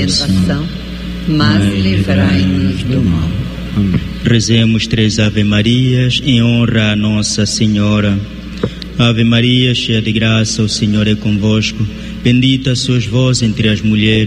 tentação, mas livrai-nos do mal. Amém. Rezemos 3 Ave Marias em honra a Nossa Senhora. Ave Maria, cheia de graça, o Senhor é convosco. Bendita sois vós entre as mulheres.